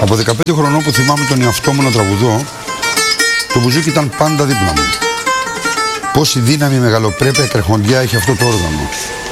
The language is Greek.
Από 15 χρονών που θυμάμαι τον εαυτό μου να τραγουδώ, το μπουζούκι ήταν πάντα δίπλα μου. Πόση δύναμη, μεγαλοπρέπεια και αρχοντιά έχει αυτό το όργανο.